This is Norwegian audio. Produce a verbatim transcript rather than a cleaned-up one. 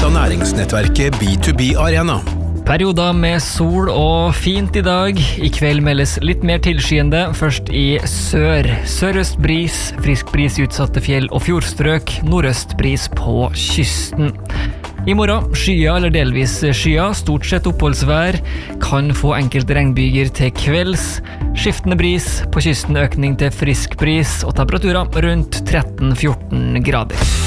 av næringsnettverket B to B Arena. Perioder med sol og fint i dag. I kveld meldes litt mer tilskyende, først i sør. Sørøst bris, frisk bris i utsatte fjell og fjordstrøk, nordøst bris på kysten. I morgen skya eller delvis skya, stort sett oppholdsvær, kan få enkelte regnbyger til kvelds. Skiftende bris, på kysten økning til frisk bris og temperaturer rundt tretten til fjorten grader.